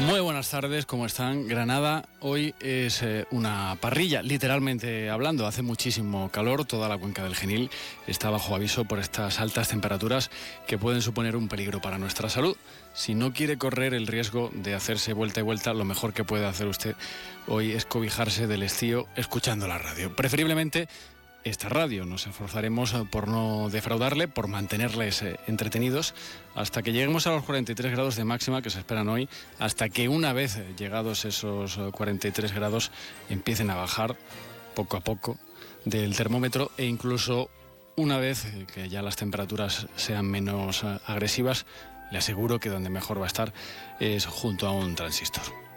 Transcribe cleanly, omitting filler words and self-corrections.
Muy buenas tardes, ¿cómo están? Granada hoy es una parrilla, literalmente hablando. Hace muchísimo calor, toda la cuenca del Genil está bajo aviso por estas altas temperaturas que pueden suponer un peligro para nuestra salud. Si no quiere correr el riesgo de hacerse vuelta y vuelta, lo mejor que puede hacer usted hoy es cobijarse del estío escuchando la radio. Preferiblemente esta radio. Nos esforzaremos por no defraudarle, por mantenerles entretenidos hasta que lleguemos a los 43 grados de máxima que se esperan hoy, hasta que una vez llegados esos 43 grados empiecen a bajar poco a poco del termómetro, e incluso una vez que ya las temperaturas sean menos agresivas, le aseguro que donde mejor va a estar es junto a un transistor.